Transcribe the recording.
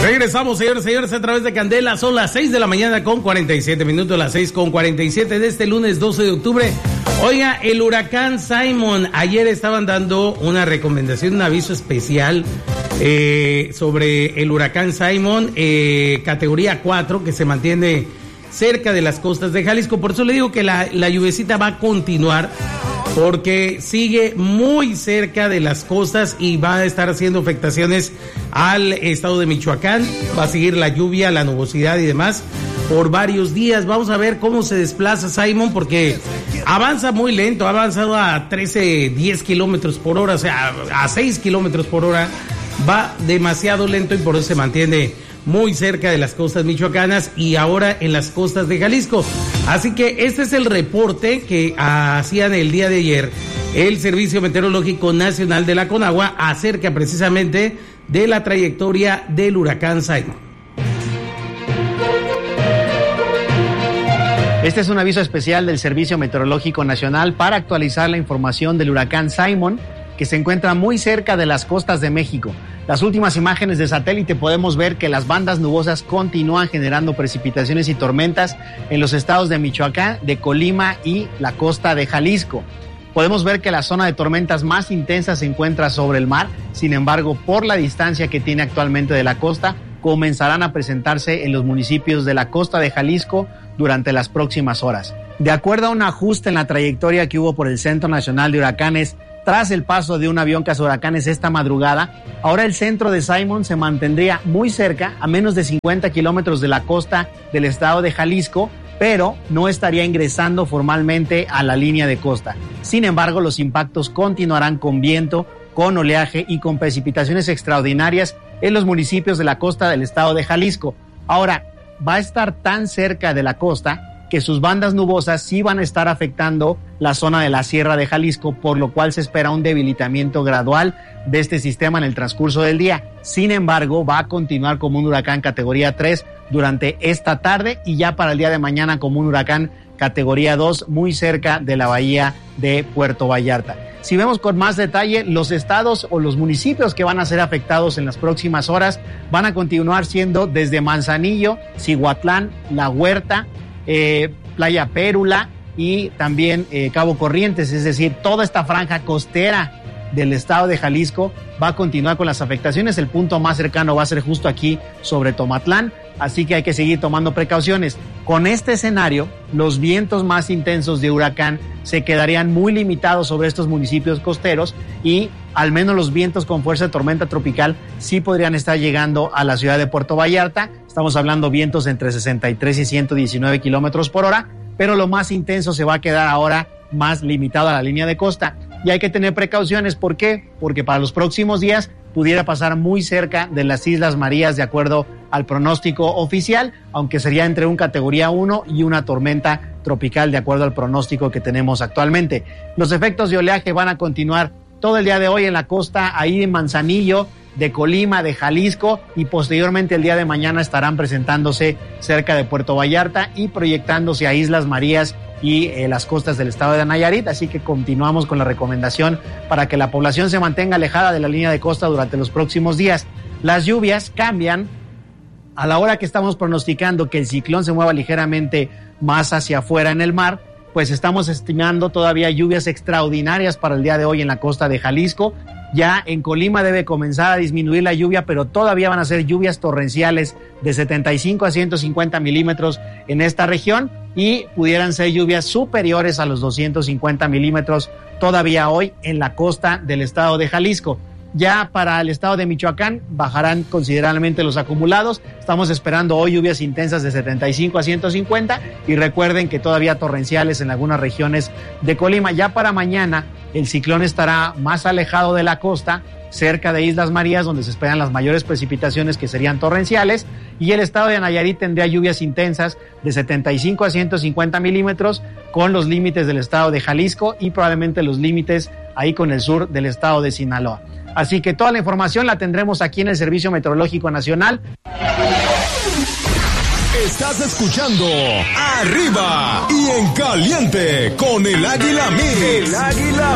Regresamos, señores, a través de Candela. Son las 6 de la mañana con 47 minutos, las 6:47 de este lunes 12 de octubre. Oiga, el huracán Simon, ayer estaban dando una recomendación, un aviso especial sobre el huracán Simon, categoría 4, que se mantiene cerca de las costas de Jalisco. Por eso le digo que la lluviecita va a continuar, porque sigue muy cerca de las costas y va a estar haciendo afectaciones al estado de Michoacán. Va a seguir la lluvia, la nubosidad y demás por varios días. Vamos a ver cómo se desplaza Simon, porque avanza muy lento, ha avanzado a 10 kilómetros por hora, o sea, a 6 kilómetros por hora. Va demasiado lento y por eso se mantiene muy cerca de las costas michoacanas y ahora en las costas de Jalisco. Así que este es el reporte que hacían el día de ayer el Servicio Meteorológico Nacional de la Conagua acerca precisamente de la trayectoria del huracán Simon. Este es un aviso especial del Servicio Meteorológico Nacional para actualizar la información del huracán Simon, que se encuentra muy cerca de las costas de México. Las últimas imágenes de satélite podemos ver que las bandas nubosas continúan generando precipitaciones y tormentas en los estados de Michoacán, de Colima y la costa de Jalisco. Podemos ver que la zona de tormentas más intensa se encuentra sobre el mar. Sin embargo, por la distancia que tiene actualmente de la costa, comenzarán a presentarse en los municipios de la costa de Jalisco durante las próximas horas. De acuerdo a un ajuste en la trayectoria que hubo por el Centro Nacional de Huracanes, tras el paso de un avión cazahuracanes esta madrugada, ahora el centro de Simon se mantendría muy cerca, a menos de 50 kilómetros de la costa del estado de Jalisco, pero no estaría ingresando formalmente a la línea de costa. Sin embargo, los impactos continuarán con viento, con oleaje y con precipitaciones extraordinarias en los municipios de la costa del estado de Jalisco. Ahora, va a estar tan cerca de la costa que sus bandas nubosas sí van a estar afectando la zona de la Sierra de Jalisco, por lo cual se espera un debilitamiento gradual de este sistema en el transcurso del día. Sin embargo, va a continuar como un huracán categoría 3 durante esta tarde y ya para el día de mañana como un huracán categoría 2 muy cerca de la bahía de Puerto Vallarta. Si vemos con más detalle, los estados o los municipios que van a ser afectados en las próximas horas van a continuar siendo desde Manzanillo, Cihuatlán, La Huerta, Playa Pérula y también Cabo Corrientes, es decir, toda esta franja costera del estado de Jalisco va a continuar con las afectaciones. El punto más cercano va a ser justo aquí sobre Tomatlán, así que hay que seguir tomando precauciones. Con este escenario, los vientos más intensos de huracán se quedarían muy limitados sobre estos municipios costeros y al menos los vientos con fuerza de tormenta tropical sí podrían estar llegando a la ciudad de Puerto Vallarta. Estamos hablando vientos entre 63 y 119 kilómetros por hora, pero lo más intenso se va a quedar ahora más limitado a la línea de costa. Y hay que tener precauciones. ¿Por qué? Porque para los próximos días pudiera pasar muy cerca de las Islas Marías de acuerdo al pronóstico oficial, aunque sería entre un categoría 1 y una tormenta tropical de acuerdo al pronóstico que tenemos actualmente. Los efectos de oleaje van a continuar todo el día de hoy en la costa, ahí en Manzanillo, de Colima, de Jalisco, y posteriormente el día de mañana estarán presentándose cerca de Puerto Vallarta y proyectándose a Islas Marías y las costas del estado de Nayarit, así que continuamos con la recomendación para que la población se mantenga alejada de la línea de costa durante los próximos días. Las lluvias cambian a la hora que estamos pronosticando que el ciclón se mueva ligeramente más hacia afuera en el mar, pues estamos estimando todavía lluvias extraordinarias para el día de hoy en la costa de Jalisco. Ya en Colima debe comenzar a disminuir la lluvia, pero todavía van a ser lluvias torrenciales de 75 a 150 milímetros en esta región y pudieran ser lluvias superiores a los 250 milímetros todavía hoy en la costa del estado de Jalisco. Ya para el estado de Michoacán bajarán considerablemente los acumulados. Estamos esperando hoy lluvias intensas de 75 a 150 y recuerden que todavía torrenciales en algunas regiones de Colima. Ya para mañana el ciclón estará más alejado de la costa, cerca de Islas Marías, donde se esperan las mayores precipitaciones que serían torrenciales, y el estado de Nayarit tendría lluvias intensas de 75 a 150 milímetros con los límites del estado de Jalisco y probablemente los límites ahí con el sur del estado de Sinaloa. Así que toda la información la tendremos aquí en el Servicio Meteorológico Nacional. Estás escuchando Arriba y en Caliente con el Águila Mix. El Águila